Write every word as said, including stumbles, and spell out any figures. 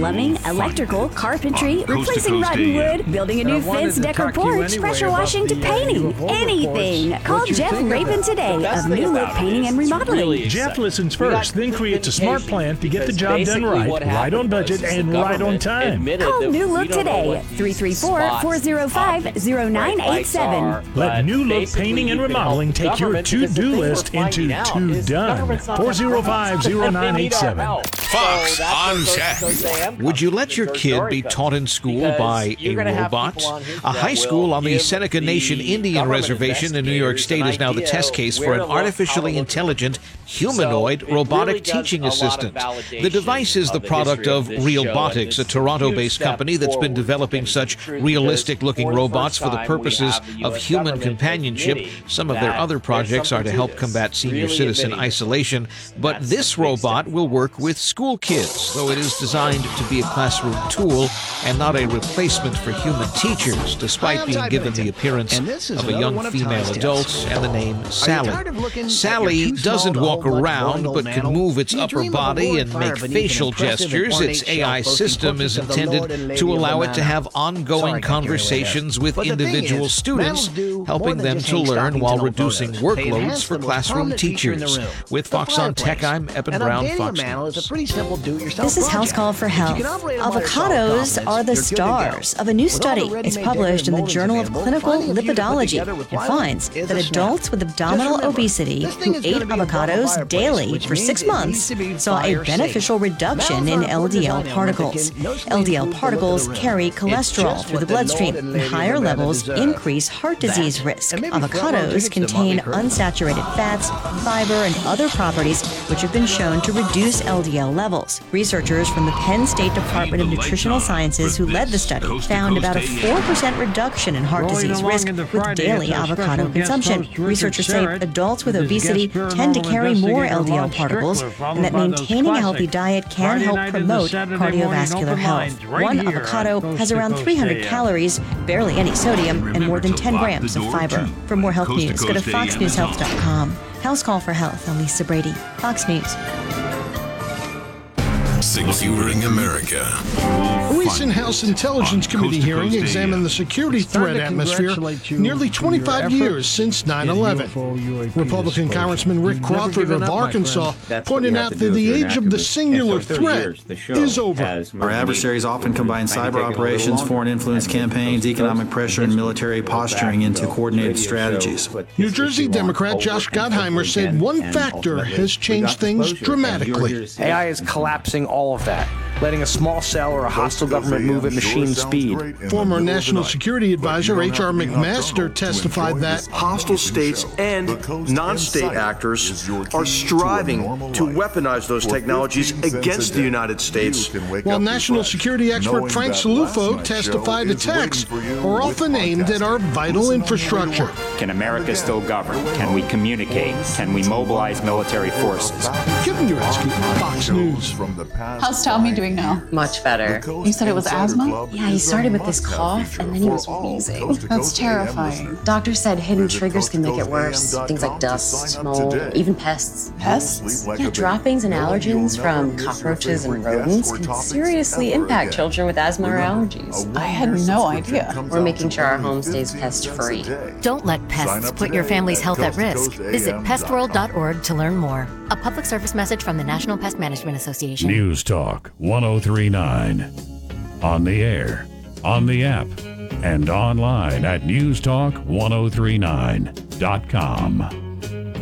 plumbing, electrical, carpentry, replacing rotten wood, building a new fence, decor porch, pressure washing to painting. Anything. Call Jeff Rapin today of New Look Painting and Remodeling. Jeff listens first, then creates a smart plan to get the job done right, right on budget, and right on time. Call New Look today, three three four, four zero five, zero nine eight seven. Let New Look Painting and Remodeling take your to-do list into to done. four zero five, zero nine eight seven. Fox on Tech. Would you let your kid be taught in school by a robot? A high school on the Seneca Nation Indian Reservation in New York State is now the test case for an artificially intelligent humanoid robotic teaching assistant. The device is the product of Realbotics, a Toronto-based company that's been developing such realistic-looking robots for the purposes of human companionship. Some of their other projects are to help combat senior citizen isolation, but this robot will work with school kids, though it is designed to be a classroom tool and not a replacement for human teachers, despite being given the appearance of a young female adult and the name Sally. Sally doesn't walk around, but can move its upper body and make facial gestures. Its A I system is intended to allow it to have ongoing conversations with individual students, helping them to learn while reducing workloads for classroom teachers. With Fox on Tech, I'm Eben Brown, Fox News. This is House Call for Health. Avocados are the stars of a new study. It's published in the Journal of Clinical Lipidology. It finds that adults with abdominal obesity who ate avocados daily for six months saw a beneficial reduction in L D L particles. L D L particles carry cholesterol through the bloodstream, and higher levels increase heart disease risk. Avocados contain unsaturated fats, fiber, and other properties which have been shown to reduce L D L levels. Researchers from the Penn State Department of Nutritional Sciences who led the study found about a four percent reduction in heart disease risk with daily avocado consumption. Researchers say adults with obesity tend to carry more L D L particles, and that maintaining a healthy diet can help promote cardiovascular health. One avocado has around three hundred calories, barely any sodium, and more than ten grams of fiber. For more health news, go to fox news health dot com. House Call for Health, I'm Lisa Brady, Fox News. Securing America. A recent House Intelligence Committee hearing examined the security threat atmosphere nearly twenty-five years since nine eleven. Republican Congressman Rick Crawford of Arkansas pointed out that the age of the singular threat is over. Our adversaries often combine cyber operations, foreign influence campaigns, economic pressure, and military posturing into coordinated strategies. New Jersey Democrat Josh Gottheimer said one factor has changed things dramatically. A I is collapsing all of that, letting a small cell or a hostile government move at machine speed. Former National Security Advisor H R McMaster testified that hostile states and non-state actors are striving to weaponize those technologies against the United States. While National Security expert Frank Salufo testified attacks are often aimed at our vital infrastructure. Can America still govern? Can we communicate? Can we mobilize military forces? Kevin Uretsky, Fox News. How's Tommy doing now? Much better. You said it was asthma? Yeah, he started with this cough and then he was wheezing. That's terrifying. Doctor said hidden triggers can make it worse. Things like dust, mold, even pests. Pests? Yeah, droppings and allergens from cockroaches and rodents can seriously impact children with asthma or allergies. I had no idea. We're making sure our home stays pest-free. Don't let pests put your family's health at risk. Visit pest world dot org to learn more. A public service message from the National Pest Management Association. News Talk one oh three point nine. On the air, on the app, and online at news talk ten thirty-nine dot com.